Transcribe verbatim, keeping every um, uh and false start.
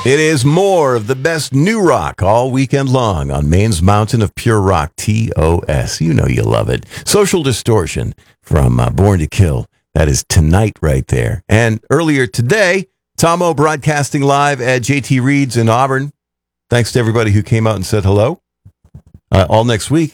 It is more of the best new rock all weekend long on Maine's Mountain of Pure Rock, T O S. You know you love it. Social Distortion from uh, Born to Kill. That is tonight right there. And earlier today, Tomo broadcasting live at J T Reed's in Auburn. Thanks to everybody who came out and said hello. Uh, all next week,